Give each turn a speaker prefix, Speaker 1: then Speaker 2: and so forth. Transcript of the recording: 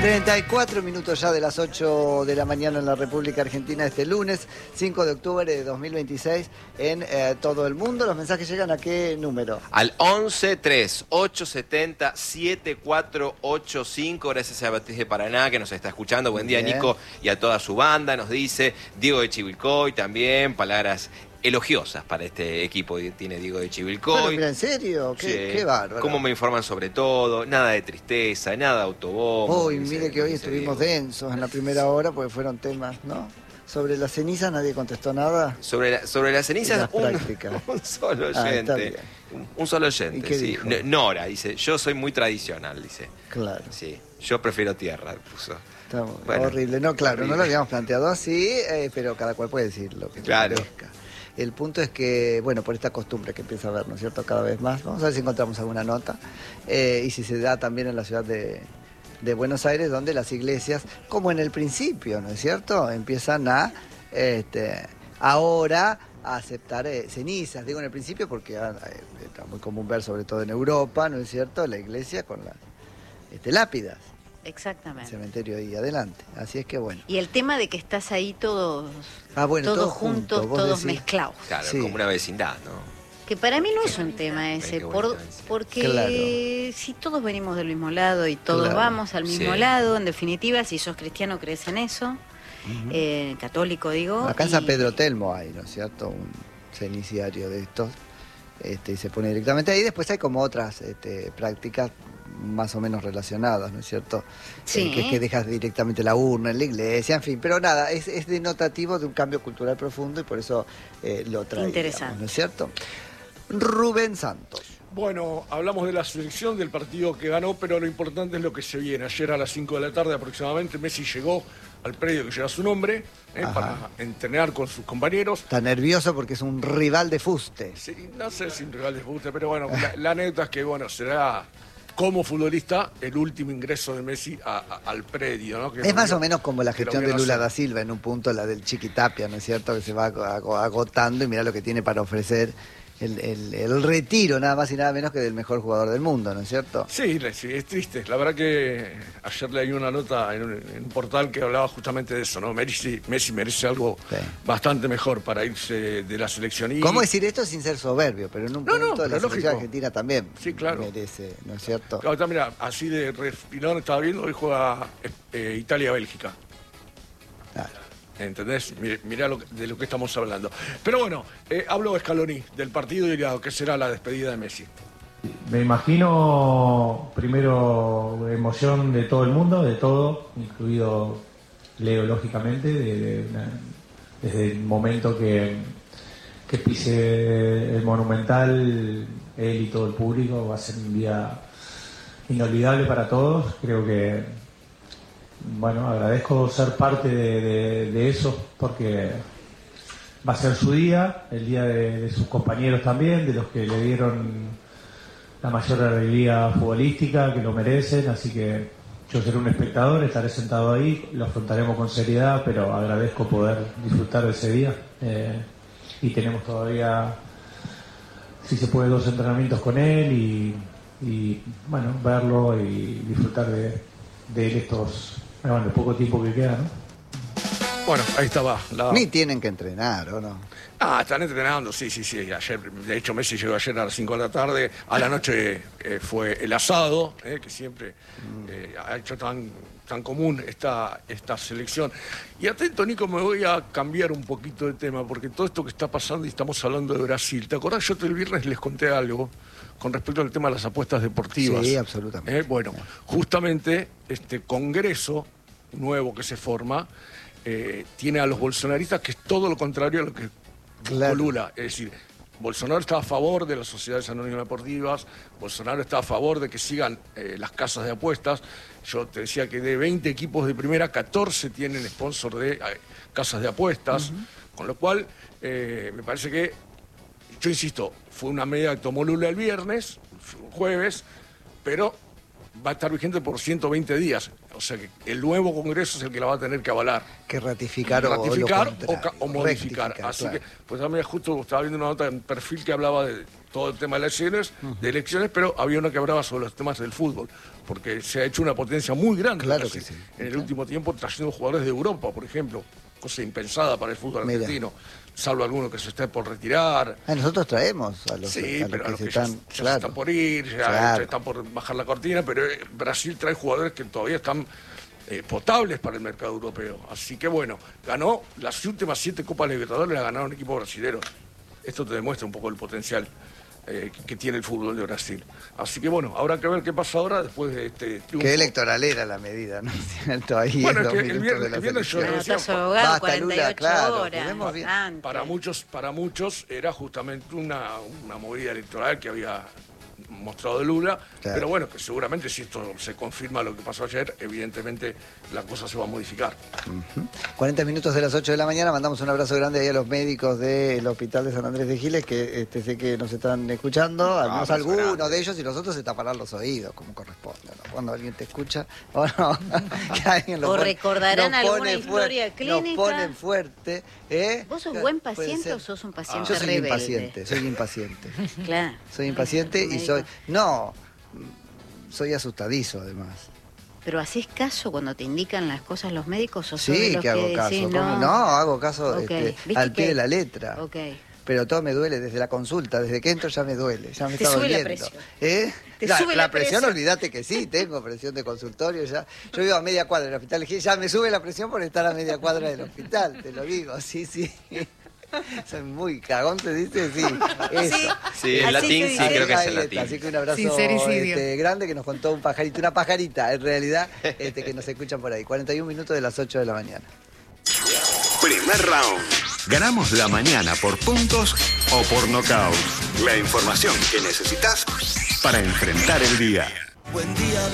Speaker 1: 34 minutos ya de las 8 de la mañana en la República Argentina este lunes, 5 de octubre de 2026 en todo el mundo. ¿Los mensajes llegan a qué número?
Speaker 2: Al 11 3 870 7485. Gracias a Beatriz de Paraná que nos está escuchando. Buen día, Nico, y a toda su banda. Nos dice Diego de Chivilcoy también. Palabras elogiosas para este equipo que tiene Diego de Chivilcoy.
Speaker 1: Bueno, mira, ¿en serio? Qué bárbaro.
Speaker 2: Cómo me informan sobre todo, nada de tristeza, nada de autobombo.
Speaker 1: Uy, mire que hoy estuvimos densos en la primera hora porque fueron temas, ¿no? Sobre las cenizas nadie contestó nada.
Speaker 2: Sobre las cenizas, un solo oyente. Un solo oyente.
Speaker 1: ¿Y qué
Speaker 2: sí.
Speaker 1: dijo?
Speaker 2: Nora dice, yo soy muy tradicional, dice.
Speaker 1: Claro.
Speaker 2: Sí, yo prefiero tierra, puso.
Speaker 1: Está horrible. No, claro, horrible. No lo habíamos planteado así, pero cada cual puede decir lo que le parezca. El punto es que, bueno, por esta costumbre que empieza a haber, ¿no es cierto?, cada vez más. Vamos a ver si encontramos alguna nota. Y si se da también en la ciudad de Buenos Aires, donde las iglesias, como en el principio, ¿no es cierto?, empiezan a, ahora, a aceptar cenizas. Digo en el principio porque está muy común ver, sobre todo en Europa, ¿no es cierto?, la iglesia con las lápidas.
Speaker 3: Exactamente.
Speaker 1: El cementerio ahí adelante. Así es que bueno.
Speaker 3: Y el tema de que estás ahí todos
Speaker 1: todos
Speaker 3: juntos, todos mezclados.
Speaker 2: Claro,
Speaker 1: sí,
Speaker 2: como una vecindad, ¿no?
Speaker 3: Que para mí no es un tema ese, porque si todos venimos del mismo lado y todos vamos al mismo lado, en definitiva, si sos cristiano crees en eso, católico digo.
Speaker 1: Acá en San Pedro Telmo hay, ¿no es cierto?, un ceniciario de estos, y se pone directamente ahí. Después hay como otras prácticas más o menos relacionadas, ¿no es cierto?
Speaker 3: Sí.
Speaker 1: Que es que dejas directamente la urna en la iglesia, en fin, pero nada, es denotativo de un cambio cultural profundo y por eso lo traemos.
Speaker 3: Interesante.
Speaker 1: ¿No es cierto? Rubén Santos.
Speaker 4: Bueno, hablamos de la selección, del partido que ganó, pero lo importante es lo que se viene. Ayer a las 5 de la tarde aproximadamente, Messi llegó al predio que lleva su nombre para entrenar con sus compañeros.
Speaker 1: Está nervioso porque es un rival de fuste.
Speaker 4: Sí, no sé si un rival de fuste, pero bueno, la anécdota es que, bueno, será como futbolista el último ingreso de Messi al predio, ¿no?
Speaker 1: Es más o menos como la gestión de Lula da Silva en un punto, la del Chiquitapia, ¿no es cierto?, que se va agotando y mirá lo que tiene para ofrecer el retiro, nada más y nada menos que del mejor jugador del mundo, ¿no es cierto?
Speaker 4: Sí, es triste. La verdad que ayer leí una nota en un portal que hablaba justamente de eso, ¿no? Messi merece algo bastante mejor para irse de la selección.
Speaker 1: ¿Cómo decir esto sin ser soberbio? Pero en un punto la selección argentina también merece, ¿no es cierto?
Speaker 4: Claro, mira, así de refilón estaba viendo, hoy juega Italia-Bélgica.
Speaker 1: Claro.
Speaker 4: ¿Entendés? Mirá de lo que estamos hablando. Pero bueno, hablo de Scaloni, del partido y de lo que será la despedida de Messi.
Speaker 5: Me imagino, primero, emoción de todo el mundo, de todo, incluido Leo, lógicamente, desde el momento que pise el Monumental, él y todo el público, va a ser un día inolvidable para todos. Creo que bueno, agradezco ser parte de eso porque va a ser su día, el día de sus compañeros también, de los que le dieron la mayor alegría futbolística, que lo merecen, así que yo seré un espectador, estaré sentado ahí, lo afrontaremos con seriedad, pero agradezco poder disfrutar de ese día. Y tenemos todavía, si se puede, 2 entrenamientos con él y bueno, verlo y disfrutar de él el poco tiempo que queda, ¿no?
Speaker 4: Bueno, ahí estaba.
Speaker 1: Ni tienen que entrenar, ¿o no?
Speaker 4: Están entrenando, sí. Ayer, de hecho, Messi llegó ayer a las 5 de la tarde. A la noche fue el asado, que siempre ha hecho tan común esta selección. Y atento, Nico, me voy a cambiar un poquito de tema, porque todo esto que está pasando, y estamos hablando de Brasil. ¿Te acordás? Yo el viernes les conté algo con respecto al tema de las apuestas deportivas.
Speaker 1: Sí, absolutamente.
Speaker 4: Bueno, justamente este congreso nuevo que se forma tiene a los bolsonaristas, que es todo lo contrario a lo que buscó Lula. Es decir, Bolsonaro está a favor de las sociedades anónimas deportivas, Bolsonaro está a favor de que sigan las casas de apuestas. Yo te decía que de 20 equipos de primera, 14 tienen sponsor de casas de apuestas, con lo cual me parece que, yo insisto, fue una medida que tomó Lula el viernes, jueves, pero va a estar vigente por 120 días. O sea que el nuevo Congreso es el que la va a tener que avalar.
Speaker 1: Que ratificar
Speaker 4: o modificar. Así que, pues también justo estaba viendo una nota en Perfil que hablaba de todo el tema de elecciones, pero había uno que hablaba sobre los temas del fútbol, porque se ha hecho una potencia muy grande en el último tiempo, trayendo jugadores de Europa, por ejemplo, cosa impensada para el fútbol argentino, salvo alguno que se esté por retirar.
Speaker 1: Nosotros traemos a los,
Speaker 4: pero a los que ya están por ir, ya están por bajar la cortina, pero Brasil trae jugadores que todavía están potables para el mercado europeo. Así que bueno, ganó las últimas 7 Copas Libertadores, la ganaron equipos brasileños. Esto te demuestra un poco el potencial que tiene el fútbol de Brasil. Así que bueno, habrá que ver qué pasa ahora después de este triunfo.
Speaker 1: Qué electoralera la medida, ¿no es cierto? Ahí
Speaker 4: bueno, es que el viernes yo decía,
Speaker 3: basta, Lula, claro, horas.
Speaker 4: Para muchos era justamente una movida electoral que había mostrado de Lula, pero bueno, que seguramente si esto se confirma lo que pasó ayer, evidentemente la cosa se va a modificar.
Speaker 1: 40 minutos de las 8 de la mañana, mandamos un abrazo grande ahí a los médicos del Hospital de San Andrés de Giles, que sé que nos están escuchando, al menos algunos de ellos, y nosotros se taparán los oídos, como corresponde, ¿no? Cuando alguien te escucha, o no, que alguien lo
Speaker 3: o recordarán alguna historia clínica.
Speaker 1: Nos ponen fuerte.
Speaker 3: ¿Vos sos buen paciente o sos un paciente
Speaker 1: yo soy
Speaker 3: rebelde?
Speaker 1: Soy impaciente.
Speaker 3: Claro.
Speaker 1: Soy impaciente y soy asustadizo además.
Speaker 3: ¿Pero haces caso cuando te indican las cosas los médicos? ¿O
Speaker 1: sí, que hago caso.
Speaker 3: Decís,
Speaker 1: no, hago caso al pie de la letra.
Speaker 3: Okay.
Speaker 1: Pero todo me duele desde la consulta, desde que entro ya me duele, ya me
Speaker 3: ¿Te
Speaker 1: está
Speaker 3: sube
Speaker 1: doliendo.
Speaker 3: la presión?
Speaker 1: La presión, olvídate que sí, tengo presión de consultorio ya. Yo vivo a media cuadra del hospital, ya me sube la presión por estar a media cuadra del hospital, te lo digo, sí. Soy muy cagón, ¿se dice? Sí, eso.
Speaker 2: Sí, en latín sí, creo que es en latín.
Speaker 1: Así que un abrazo grande que nos contó un pajarito, una pajarita en realidad, que nos escuchan por ahí. 41 minutos de las 8 de la mañana.
Speaker 6: Primer round. Ganamos la mañana por puntos o por nocaut. La información que necesitas para enfrentar el día.
Speaker 7: Buen día.